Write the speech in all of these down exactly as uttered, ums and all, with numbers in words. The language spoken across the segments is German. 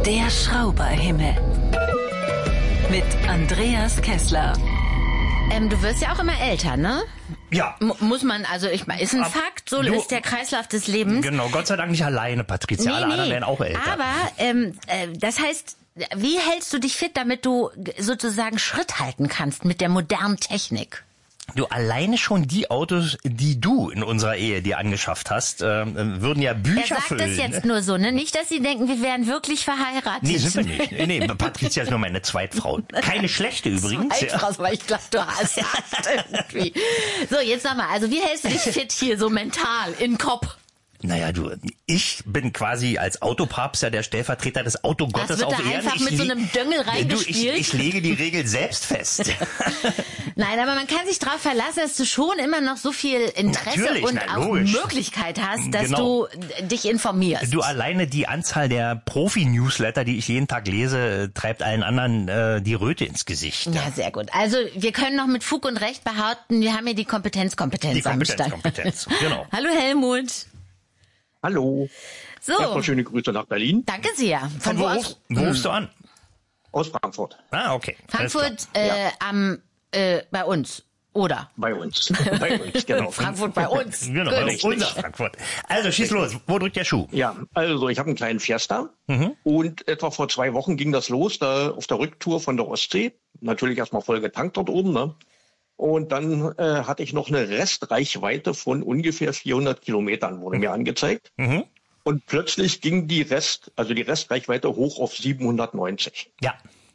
Der Schrauberhimmel. Mit Andreas Kessler. Ähm, du wirst ja auch immer älter, ne? Ja. M- muss man, also ich meine, ist ein Ab, Fakt, so du, ist der Kreislauf des Lebens. Genau, Gott sei Dank nicht alleine, Patricia. Nee, Alle nee. anderen werden auch älter. Aber ähm, äh, das heißt, wie hältst du dich fit, damit du sozusagen Schritt halten kannst mit der modernen Technik? Du, alleine schon die Autos, die du in unserer Ehe dir angeschafft hast, äh, würden ja Bücher Er sagt füllen. das jetzt nur so, ne? Nicht, dass sie denken, wir wären wirklich verheiratet. Nee, sind wir nicht. Nee, nee, Patricia ist nur meine Zweitfrau. Keine schlechte übrigens. Zweitfrau, weil ich glaube, du hast irgendwie. So, jetzt sag mal, also wie hältst du dich fit hier so mental, in Kopf? Naja, du, ich bin quasi als Autopapst ja der Stellvertreter des Autogottes Das wird auf da Erden. einfach Ich mit so leg- einem Döngel Du, ich, reingespielt. ich lege die Regel selbst fest. Nein, aber man kann sich darauf verlassen, dass du schon immer noch so viel Interesse Natürlich, und na, auch logisch. Möglichkeit hast, dass Genau. du dich informierst. Du, alleine die Anzahl der Profi-Newsletter, die ich jeden Tag lese, treibt allen anderen äh, die Röte ins Gesicht. Ja, sehr gut. Also wir können noch mit Fug und Recht behaupten, wir haben hier die Kompetenzkompetenz Die am Start. Kompetenz, Kompetenz, genau. Hallo Helmut. Hallo. So, Erstmal schöne Grüße nach Berlin, danke sehr. Von, Von wo, wo aus? rufst, wo rufst du an? aus Frankfurt, Ah, okay. Alles Frankfurt klar. äh, am äh, bei uns, oder? bei uns. bei uns, genau. Frankfurt bei uns. Genau, Gut. bei unser Frankfurt. Also schieß los, wo drückt der Schuh? Ja, also ich habe einen kleinen Fiesta und etwa vor zwei Wochen ging das los, da auf der Rücktour von der Ostsee. Natürlich erstmal voll getankt dort oben, ne? Und dann äh, hatte ich noch eine Restreichweite von ungefähr vierhundert Kilometern, wurde mir angezeigt. Mhm. Und plötzlich ging die Rest, also die Restreichweite hoch auf siebenhundertneunzig. Ja.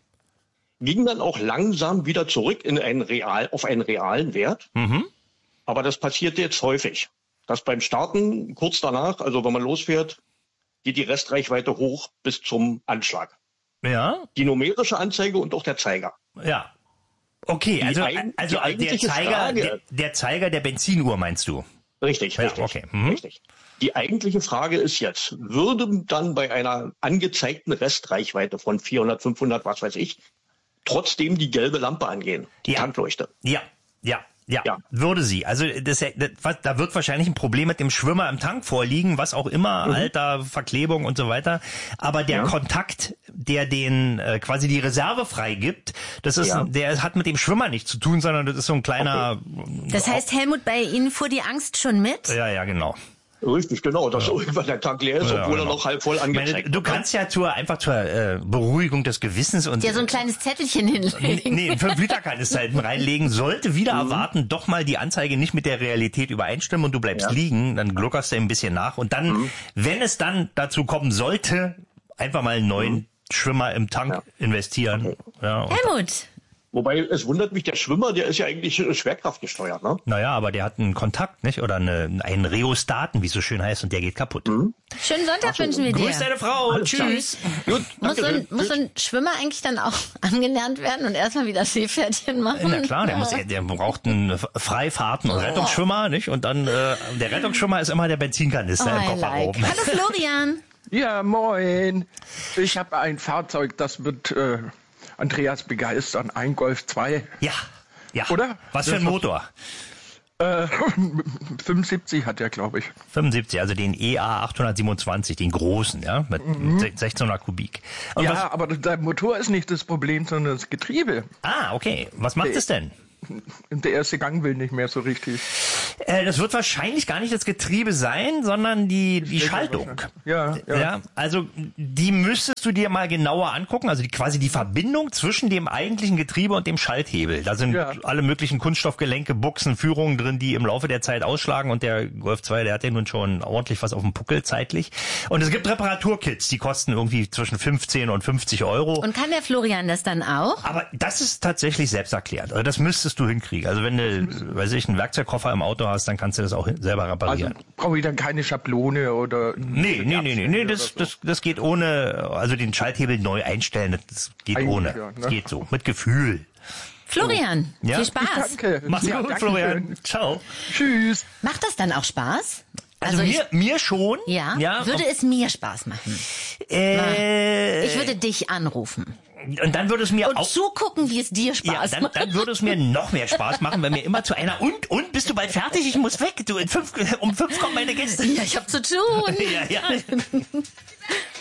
Ging dann auch langsam wieder zurück in einen real, auf einen realen Wert. Mhm. Aber das passiert jetzt häufig, dass beim Starten kurz danach, also wenn man losfährt, geht die Restreichweite hoch bis zum Anschlag. Ja, Die numerische Anzeige und auch der Zeiger. ja. Okay, Die also, ein- also die der eigentliche Zeiger, Frage- der, der Zeiger der Benzinuhr meinst du? Richtig, Ja, richtig, okay. Mhm. richtig. Die eigentliche Frage ist jetzt, würde dann bei einer angezeigten Restreichweite von vierhundert, fünfhundert, was weiß ich, trotzdem die gelbe Lampe angehen, die Ja. Tankleuchte? Ja, ja, ja, Ja. würde sie. Also das, das, was- da wird wahrscheinlich ein Problem mit dem Schwimmer im Tank vorliegen, was auch immer, Alter, Verklebung und so weiter. Aber der Ja. Kontakt, der den äh, quasi die Reserve freigibt, das ist, Ja. der hat mit dem Schwimmer nichts zu tun, sondern das ist so ein kleiner. Das heißt, Helmut, bei Ihnen fuhr die Angst schon mit? Ja, ja, genau. Richtig, genau, dass irgendwann der Tank leer ist, Ja, obwohl genau. er noch halb voll Ich meine, angezeigt du wird. kannst ja zur, einfach zur äh, Beruhigung des Gewissens und Ja, so ein kleines Zettelchen hinlegen. nee, ein fünf Liter Kanister hinten reinlegen, sollte wieder Mhm. erwarten, doch mal die Anzeige nicht mit der Realität übereinstimmen und du bleibst Ja. liegen, dann gluckerst du ein bisschen nach und dann, Mhm. wenn es dann dazu kommen sollte, einfach mal einen neuen Schwimmer im Tank Ja. investieren. Ja, und, Helmut, Wobei, es wundert mich, der Schwimmer, der ist ja eigentlich äh, schwerkraftgesteuert, ne? naja, aber der hat einen Kontakt, nicht? Oder eine, einen Rheostaten, wie es so schön heißt, und der geht kaputt. Mhm. schönen Sonntag wünschen wir dir. Grüß deine Frau, Alles klar. tschüss. Gut, Muss danke so, ein, schön. muss so ein Schwimmer eigentlich dann auch angelernt werden und erstmal wieder Seepferdchen machen? Na klar, der muss, der braucht einen Freifahrten- und Rettungsschwimmer, nicht? Und dann, äh, der Rettungsschwimmer ist immer der Benzinkanister im Oh, I Kofferraum. like. Hallo Florian. Ja, moin. Ich habe ein Fahrzeug, das wird äh, Andreas begeistern. Ein Golf zwei. Ja, ja. Oder? Was für ein Das- Motor? Äh, fünfundsiebzig hat er, glaube ich. fünfundsiebzig, also den E A achthundertsiebenundzwanzig, den großen, ja, mit sechzehnhundert Kubik. Und ja, was, aber der Motor ist nicht das Problem, sondern das Getriebe. ah, okay. Was macht es denn? Der erste Gang will nicht mehr so richtig. Äh, das wird wahrscheinlich gar nicht das Getriebe sein, sondern die, die denke Schaltung. Ja, ja. Ja, also die müsstest du dir mal genauer angucken, also die, quasi die Verbindung zwischen dem eigentlichen Getriebe und dem Schalthebel. Da sind Ja. alle möglichen Kunststoffgelenke, Buchsen, Führungen drin, die im Laufe der Zeit ausschlagen und der Golf zwei, der hat ja nun schon ordentlich was auf dem Puckel zeitlich. Und es gibt Reparaturkits, die kosten irgendwie zwischen fünfzehn und fünfzig Euro. Und kann der Florian das dann auch? Aber das ist tatsächlich selbsterklärend. Also das müsstest du hinkriegen. Also wenn du, weiß ich, einen Werkzeugkoffer im Auto hast, dann kannst du das auch selber Also reparieren. brauche ich dann keine Schablone oder... Nee, nee, nee, nee, nee, das, das, das geht ohne, also den Schalthebel neu einstellen, das geht Eigentlich, ohne. ja, ne? Das geht so, mit Gefühl. Florian, Ja? viel Spaß. Danke. Mach's Ja, gut, danke Florian. schön. Ciao. Tschüss. Macht das dann auch Spaß? Also, ich, mir, mir schon. ja, ja würde es mir Spaß machen. äh, Ich würde dich anrufen und dann würde es mir und auch zugucken, wie es dir ja, Spaß dann, macht. dann würde es mir noch mehr Spaß machen, wenn mir immer zu einer und und bist du bald fertig? Ich muss weg. Du in fünf um fünf kommen meine Gäste. Ja, ich habe zu tun. Ja, ja.